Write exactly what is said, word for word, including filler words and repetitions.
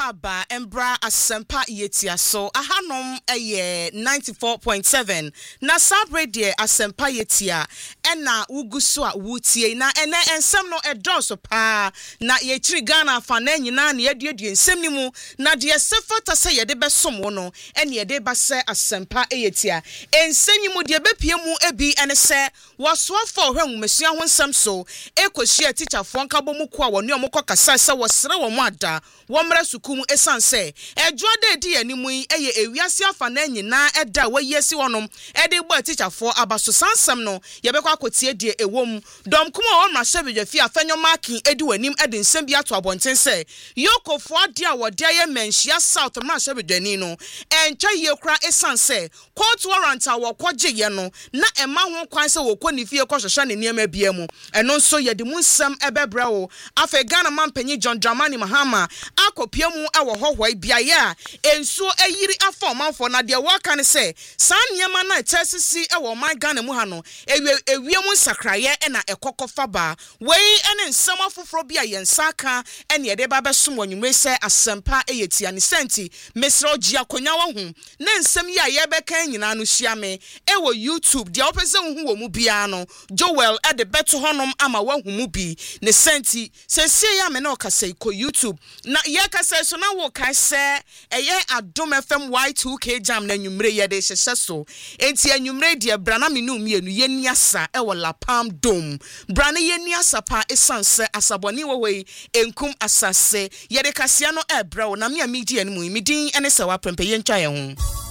aba embra asempa yetia so ahanom eye ninety-four point seven na sabrede asempa yetia ena ugusu a wutie na ene ensem no edoso pa na ye chiri Ghana fa na nyina na yeduedue ensem ni mu na de sefata se yede besom wo no ene yede ba se asempa yetia ensenyi mu de bepie mu ebi ene se wosoafo hwanwumesua ho nsem so ekohia teacher fo nkabo mu ko a woni omukọ kasa se wosere wo mu ada womra sukum esanse ejuade di animu eye ewiase afa na nyina eda wayesi wonom ede gbo teacher fo abaso sansem no yebekọ akotie die ewom dom kuma wo mra sebedwa fi afenyo marking edi wanim ede nsem bi ato abonten se yokofo ade a wode aye menhia south mra sebedwa ni no encha ye kra esanse court warrant a wokoje ye no na ema ho kwan se wokọ ni fie kọ hwehwe ne niam bia mu eno nso yede mu nsem ebebra wo afa Ghana mampanyi John Dramani Mahama akopia mu ewo hohoi biaye a ensuo eyiri afa omanfo na de waka ne se san niam na etesisi ewo man Ghana mu ha no ewie ewie mu nsakraye na ekokofa ba wei ene nsem afoforo bia ye nsaka ene yede ba besom wonwumre se asempa eyetia ne senti mesra ogia konya wo hu na nsem ya ye beka nyina no hia me ewo YouTube de opese hu wo mu bia no Joel at the beto honom ama wa hu mu bi ne senti se se ya me na okasa iko YouTube na ye kasa so na wo kasa eye Adom F M Y two K jam na nwumre ye de hyehye so enti anwumre de brana me no mienu ye niasa e wo La Palm Dome brana ye niasa pa esanse asaboni wo wei enkum asase ye de kasia no e bra wo na me a media no mu midin ene se wa prempe ye ntwa ye ho